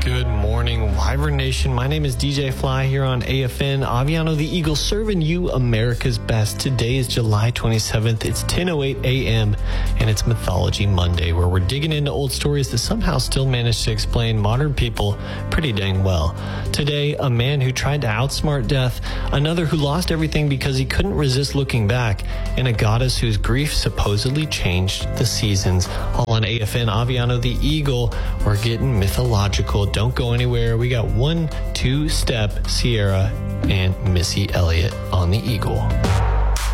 Good morning, Wyvern Nation. My name is DJ Fly here on AFN. Aviano the Eagle serving you America's best. Today is July 27th. It's 10:08 a.m. and it's Mythology Monday, where we're digging into old stories that somehow still manage to explain modern people pretty dang well. Today, a man who tried to outsmart death, another who lost everything because he couldn't resist looking back, and a goddess whose grief supposedly changed the seasons. All on AFN, Aviano the Eagle. We're getting mythological. Don't go anywhere. We got 1-2 Step, Sierra, and Missy Elliott on the Eagle.